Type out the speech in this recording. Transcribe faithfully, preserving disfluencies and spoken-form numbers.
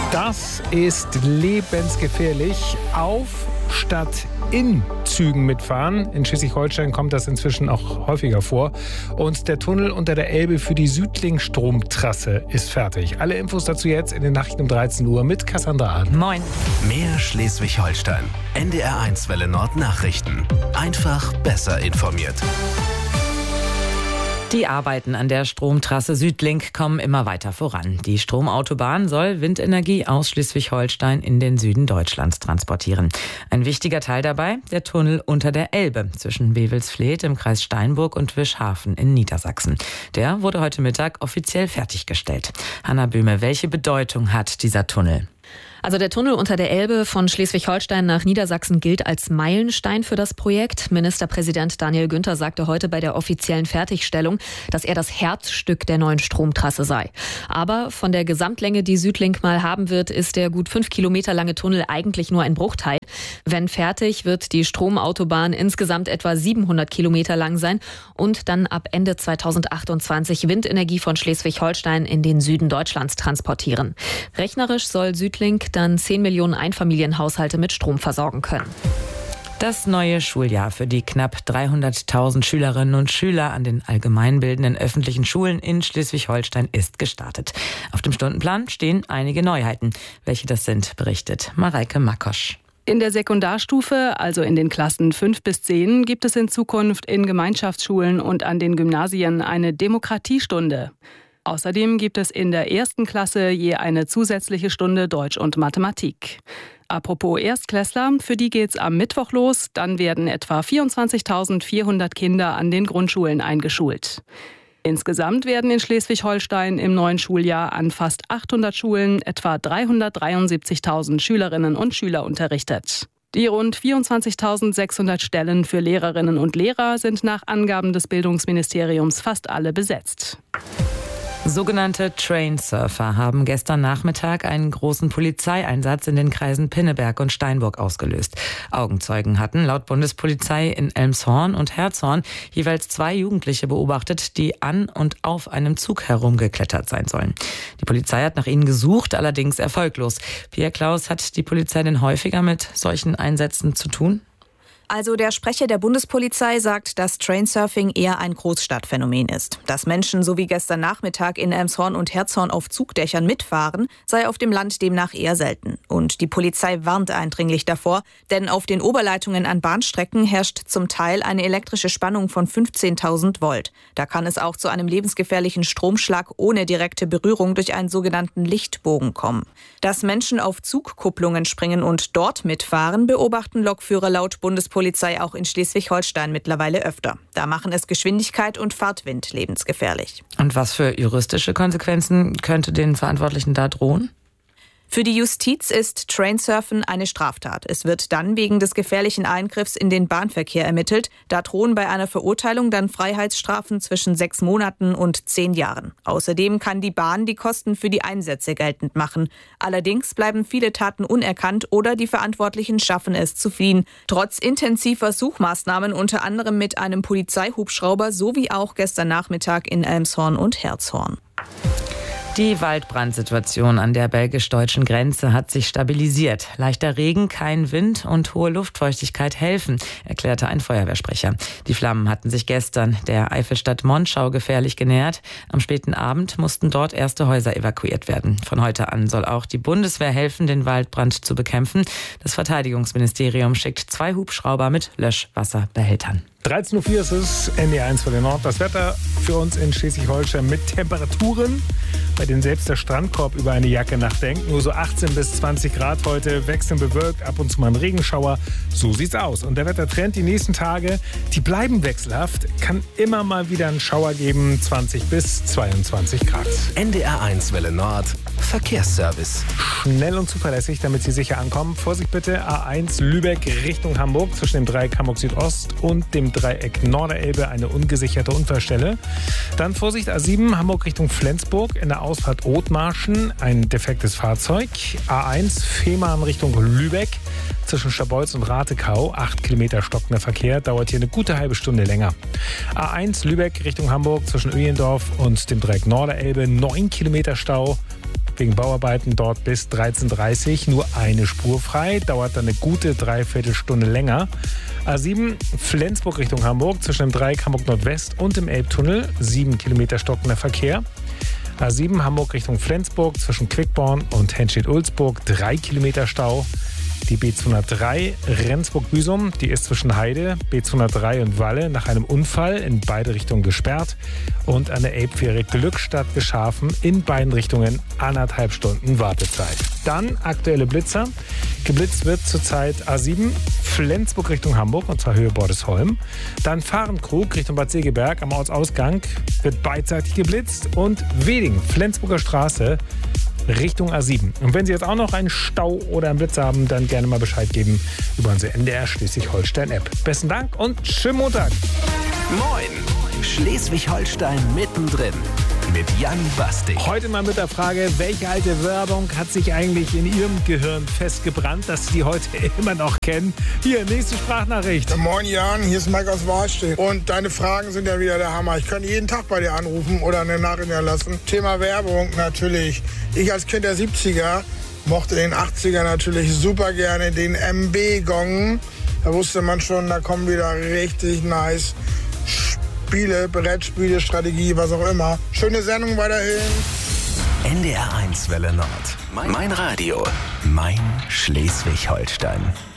Das ist lebensgefährlich. Auf statt in Zügen mitfahren. In Schleswig-Holstein kommt das inzwischen auch häufiger vor. Und der Tunnel unter der Elbe für die Südlink-Stromtrasse ist fertig. Alle Infos dazu jetzt in den Nachrichten um dreizehn Uhr mit Cassandra Ahn. Moin. Mehr Schleswig-Holstein. N D R eins Welle Nord Nachrichten. Einfach besser informiert. Die Arbeiten an der Stromtrasse Südlink kommen immer weiter voran. Die Stromautobahn soll Windenergie aus Schleswig-Holstein in den Süden Deutschlands transportieren. Ein wichtiger Teil dabei, der Tunnel unter der Elbe zwischen Wewelsfleth im Kreis Steinburg und Wischhafen in Niedersachsen. Der wurde heute Mittag offiziell fertiggestellt. Hanna Böhme, welche Bedeutung hat dieser Tunnel? Also der Tunnel unter der Elbe von Schleswig-Holstein nach Niedersachsen gilt als Meilenstein für das Projekt. Ministerpräsident Daniel Günther sagte heute bei der offiziellen Fertigstellung, dass er das Herzstück der neuen Stromtrasse sei. Aber von der Gesamtlänge, die Südlink mal haben wird, ist der gut fünf Kilometer lange Tunnel eigentlich nur ein Bruchteil. Wenn fertig, wird die Stromautobahn insgesamt etwa siebenhundert Kilometer lang sein und dann ab Ende zweitausendachtundzwanzig Windenergie von Schleswig-Holstein in den Süden Deutschlands transportieren. Rechnerisch soll Südlink dann zehn Millionen Einfamilienhaushalte mit Strom versorgen können. Das neue Schuljahr für die knapp dreihunderttausend Schülerinnen und Schüler an den allgemeinbildenden öffentlichen Schulen in Schleswig-Holstein ist gestartet. Auf dem Stundenplan stehen einige Neuheiten. Welche das sind, berichtet Mareike Makosch. In der Sekundarstufe, also in den Klassen fünf bis zehn, gibt es in Zukunft in Gemeinschaftsschulen und an den Gymnasien eine Demokratiestunde. Außerdem gibt es in der ersten Klasse je eine zusätzliche Stunde Deutsch und Mathematik. Apropos Erstklässler, für die geht's am Mittwoch los. Dann werden etwa vierundzwanzigtausendvierhundert Kinder an den Grundschulen eingeschult. Insgesamt werden in Schleswig-Holstein im neuen Schuljahr an fast achthundert Schulen etwa dreihundertdreiundsiebzigtausend Schülerinnen und Schüler unterrichtet. Die rund vierundzwanzigtausendsechshundert Stellen für Lehrerinnen und Lehrer sind nach Angaben des Bildungsministeriums fast alle besetzt. Sogenannte Trainsurfer haben gestern Nachmittag einen großen Polizeieinsatz in den Kreisen Pinneberg und Steinburg ausgelöst. Augenzeugen hatten laut Bundespolizei in Elmshorn und Herzhorn jeweils zwei Jugendliche beobachtet, die an und auf einem Zug herumgeklettert sein sollen. Die Polizei hat nach ihnen gesucht, allerdings erfolglos. Pia Klaus, hat die Polizei denn häufiger mit solchen Einsätzen zu tun? Also der Sprecher der Bundespolizei sagt, dass Trainsurfing eher ein Großstadtphänomen ist. Dass Menschen so wie gestern Nachmittag in Elmshorn und Herzhorn auf Zugdächern mitfahren, sei auf dem Land demnach eher selten. Und die Polizei warnt eindringlich davor, denn auf den Oberleitungen an Bahnstrecken herrscht zum Teil eine elektrische Spannung von fünfzehntausend Volt. Da kann es auch zu einem lebensgefährlichen Stromschlag ohne direkte Berührung durch einen sogenannten Lichtbogen kommen. Dass Menschen auf Zugkupplungen springen und dort mitfahren, beobachten Lokführer laut Bundespolizei Polizei auch in Schleswig-Holstein mittlerweile öfter. Da machen es Geschwindigkeit und Fahrtwind lebensgefährlich. Und was für juristische Konsequenzen könnte den Verantwortlichen da drohen? Für die Justiz ist Trainsurfen eine Straftat. Es wird dann wegen des gefährlichen Eingriffs in den Bahnverkehr ermittelt. Da drohen bei einer Verurteilung dann Freiheitsstrafen zwischen sechs Monaten und zehn Jahren. Außerdem kann die Bahn die Kosten für die Einsätze geltend machen. Allerdings bleiben viele Taten unerkannt oder die Verantwortlichen schaffen es zu fliehen. Trotz intensiver Suchmaßnahmen, unter anderem mit einem Polizeihubschrauber, sowie auch gestern Nachmittag in Elmshorn und Herzhorn. Die Waldbrandsituation an der belgisch-deutschen Grenze hat sich stabilisiert. Leichter Regen, kein Wind und hohe Luftfeuchtigkeit helfen, erklärte ein Feuerwehrsprecher. Die Flammen hatten sich gestern der Eifelstadt Monschau gefährlich genähert. Am späten Abend mussten dort erste Häuser evakuiert werden. Von heute an soll auch die Bundeswehr helfen, den Waldbrand zu bekämpfen. Das Verteidigungsministerium schickt zwei Hubschrauber mit Löschwasserbehältern. dreizehn Uhr vier ist es, N D R eins Welle Nord. Das Wetter für uns in Schleswig-Holstein mit Temperaturen, bei denen selbst der Strandkorb über eine Jacke nachdenkt. Nur so achtzehn bis zwanzig Grad heute, wechselnd bewölkt, ab und zu mal ein Regenschauer. So sieht's aus. Und der Wettertrend die nächsten Tage, die bleiben wechselhaft. Kann immer mal wieder einen Schauer geben, zwanzig bis zweiundzwanzig Grad. N D R eins Welle Nord, Verkehrsservice. Schnell und zuverlässig, damit Sie sicher ankommen. Vorsicht bitte, A eins Lübeck Richtung Hamburg, zwischen dem Dreieck Hamburg Südost und dem Dreieck Norderelbe eine ungesicherte Unfallstelle. Dann Vorsicht, A sieben Hamburg Richtung Flensburg, in der Ausfahrt Othmarschen ein defektes Fahrzeug. A eins Fehmarn Richtung Lübeck, zwischen Schabolz und Ratekau, acht Kilometer stockender Verkehr, dauert hier eine gute halbe Stunde länger. A eins Lübeck Richtung Hamburg, zwischen Öhlendorf und dem Dreieck Norderelbe, neun Kilometer Stau. wegen Bauarbeiten dort bis dreizehn Uhr dreißig nur eine Spur frei. Dauert dann eine gute Dreiviertelstunde länger. A sieben Flensburg Richtung Hamburg zwischen dem Dreieck Hamburg Nordwest und dem Elbtunnel. Sieben Kilometer stockender Verkehr. A sieben Hamburg Richtung Flensburg zwischen Quickborn und Henstedt-Ulzburg. Drei Kilometer Stau. Die B zweihundertdrei Rendsburg-Büsum, die ist zwischen Heide, B zweihundertdrei und Walle nach einem Unfall in beide Richtungen gesperrt. Und an der Elbfähre Glückstadt-Geschafen in beiden Richtungen anderthalb Stunden Wartezeit. Dann aktuelle Blitzer. Geblitzt wird zurzeit A sieben Flensburg Richtung Hamburg, und zwar Höhe Bordesholm. Dann Fahrenkrug Richtung Bad Segeberg am Ortsausgang wird beidseitig geblitzt. Und Weding, Flensburger Straße, Richtung A sieben. Und wenn Sie jetzt auch noch einen Stau oder einen Blitz haben, dann gerne mal Bescheid geben über unsere N D R Schleswig-Holstein-App. Besten Dank und schönen Montag. Moin, Schleswig-Holstein mittendrin mit Jan Bastik. Heute mal mit der Frage, welche alte Werbung hat sich eigentlich in Ihrem Gehirn festgebrannt, dass Sie die heute immer noch kennen? Hier, nächste Sprachnachricht. Moin Jan, hier ist Mike aus Warstedt. Und deine Fragen sind ja wieder der Hammer. Ich könnte jeden Tag bei dir anrufen oder eine Nachricht lassen. Thema Werbung natürlich. Ich als Kind der siebziger mochte den achtziger natürlich super gerne den M B-Gong. Da wusste man schon, da kommen wieder richtig nice Spiele, Brettspiele, Strategie, was auch immer. Schöne Sendung weiterhin. N D R eins Welle Nord. Mein Radio. Mein Schleswig-Holstein.